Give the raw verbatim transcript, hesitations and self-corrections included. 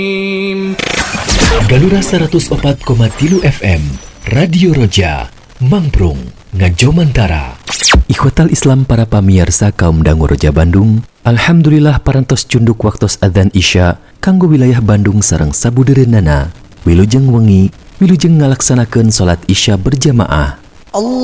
Galura seratus opat koma tilu F M Radio Roja Mangprung Ngajomantara. Ikhwatal Islam para pamirsa kaum dangu Roja Bandung, alhamdulillah parantos cunduk waktos adzan Isya kanggo wilayah Bandung sareng sabudereunana. Wilujeng wengi, wilujeng ngalaksanakeun salat Isya berjamaah. Allah